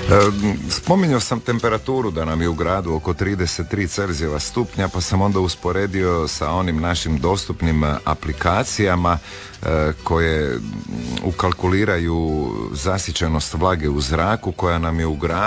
Spominjao sam temperaturu da nam je u gradu oko 33 Celzijeva stupnja, pa sam onda usporedio sa onim našim dostupnim aplikacijama koje ukalkuliraju zasićenost vlage u zraku koja nam je u gradu